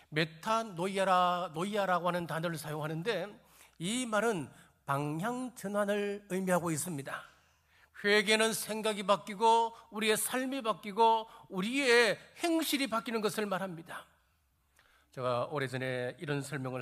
메타노이아라고 하는 단어를 사용하는데, 이 말은 방향 전환을 의미하고 있습니다. 회개는 생각이 바뀌고 우리의 삶이 바뀌고 우리의 행실이 바뀌는 것을 말합니다. 제가 오래전에 이런 설명을